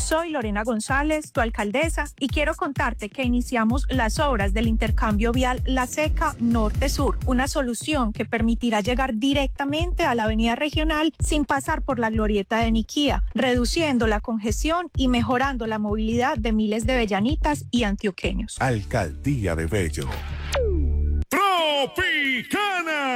Soy Lorena González, tu alcaldesa, y quiero contarte que iniciamos las obras del intercambio vial La Seca Norte-Sur, una solución que permitirá llegar directamente a la avenida regional sin pasar por la glorieta de Niquía, reduciendo la congestión y mejorando la movilidad de miles de bellanitas y antioqueños. Alcaldía de Bello. Tropical